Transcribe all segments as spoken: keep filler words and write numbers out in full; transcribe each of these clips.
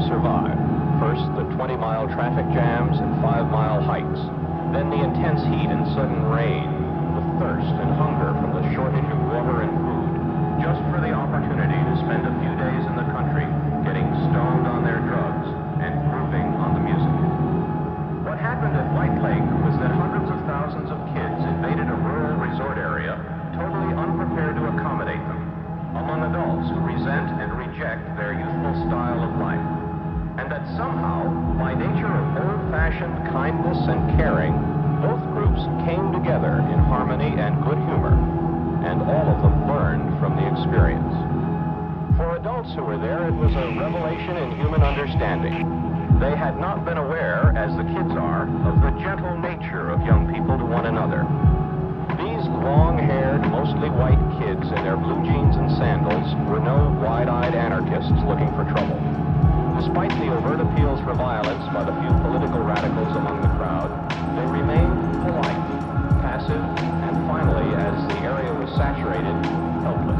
survive. First, the twenty-mile traffic jams and five-mile hikes. Then the intense heat and sudden rain, the thirst and hunger from the shortage of water and food, just for the opportunity to spend a few days in the country getting stoned on their drugs and grooving on the music. What happened at White Lake was that hundreds of thousands of kids invaded a rural resort area totally unprepared to accommodate them, among adults who resent and reject their youthful style of life. And that somehow, by nature of old-fashioned kindness and caring, both groups came together in harmony and good humor, and all of them learned from the experience. For adults who were there, it was a revelation in human understanding. They had not been aware, as the kids are, of the gentle nature of young people to one another. These long-haired, mostly white kids in their blue jeans and sandals were no wide-eyed anarchists looking for trouble. Despite the overt appeals for violence by the few political radicals among the crowd, they remained polite, passive, and finally, as the area was saturated, helpless.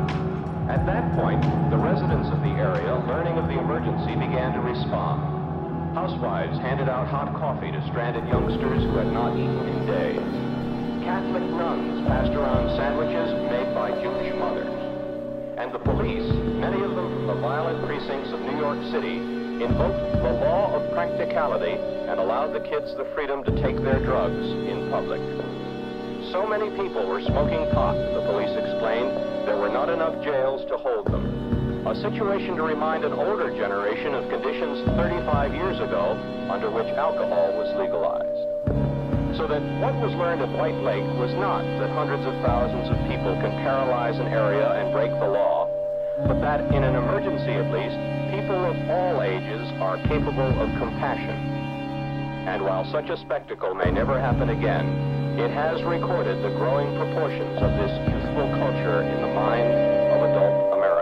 At that point, the residents of the area, learning of the emergency, began to respond. Housewives handed out hot coffee to stranded youngsters who had not eaten in days. Catholic nuns passed around sandwiches made by Jewish mothers. And the police, many of them from the violent precincts of New York City, invoked the law of practicality and allowed the kids the freedom to take their drugs in public. So many people were smoking pot, the police explained, there were not enough jails to hold them. A situation to remind an older generation of conditions thirty-five years ago under which alcohol was legalized. So that what was learned at White Lake was not that hundreds of thousands of people can paralyze an area and break the law, but that in an emergency at least, people of all ages are capable of compassion. And while such a spectacle may never happen again, it has recorded the growing proportions of this youthful culture in the mind of adult